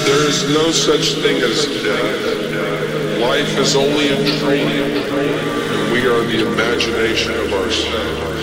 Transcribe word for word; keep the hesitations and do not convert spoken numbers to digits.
There is no such thing as death. Life is only a dream, and we are the imagination of ourselves.